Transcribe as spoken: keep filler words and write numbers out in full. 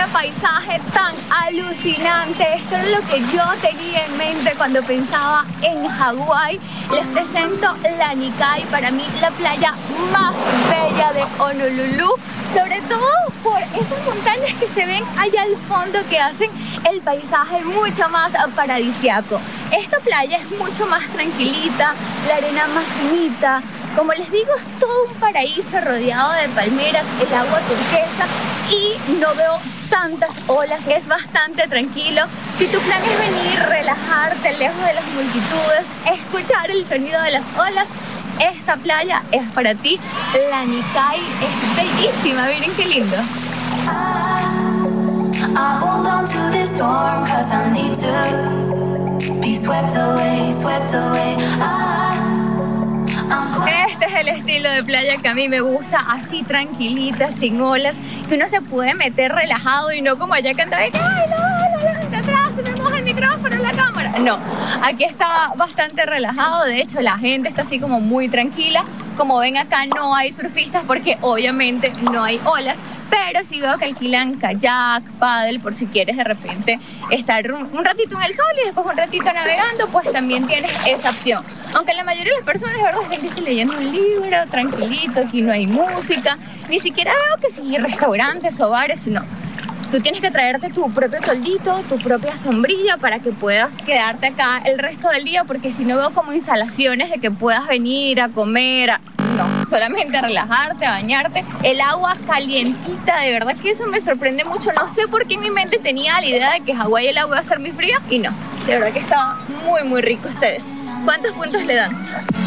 paisaje tan alucinante. Esto es lo que yo tenía en mente cuando pensaba en Hawái. Les presento Lanikai, para mí la playa más bella de Honolulu, sobre todo por esas montañas que se ven allá al fondo que hacen el paisaje mucho más paradisíaco. Esta playa es mucho más tranquilita, la arena más finita. Como les digo, es todo un paraíso rodeado de palmeras, el agua turquesa y no veo tantas olas, es bastante tranquilo. Si tu plan es venir, relajarte lejos de las multitudes, escuchar el sonido de las olas, esta playa es para ti. Lanikai es bellísima, miren qué lindo. I hold on to this storm 'cause I need to be swept away, swept away. Este es el estilo de playa que a mí me gusta, así tranquilita, sin olas, que uno se puede meter relajado y no como allá que andaba y que ¡ay, no, la gente atrás, se me moja el micrófono, la cámara! No, aquí está bastante relajado, de hecho la gente está así como muy tranquila. Como ven acá no hay surfistas porque obviamente no hay olas, pero sí veo que alquilan kayak, paddle, por si quieres de repente estar un, un ratito en el sol y después un ratito navegando, pues también tienes esa opción. Aunque la mayoría de las personas, de verdad, están aquí leyendo un libro, tranquilito, aquí no hay música, ni siquiera veo que si restaurantes o bares, no. Tú tienes que traerte tu propio toldito, tu propia sombrilla para que puedas quedarte acá el resto del día, porque si no veo como instalaciones de que puedas venir a comer, a... no, solamente a relajarte, a bañarte. El agua calientita, de verdad que eso me sorprende mucho. No sé por qué en mi mente tenía la idea de que Hawái el agua iba a ser muy fría y no, de verdad que estaba muy muy rico. Ustedes, ¿cuántos puntos le dan?